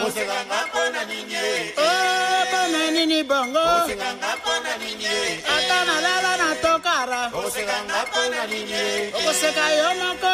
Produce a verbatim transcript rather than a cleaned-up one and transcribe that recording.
Oh, pona nini bongo. Atana lala na tokara. Okoseka yo moko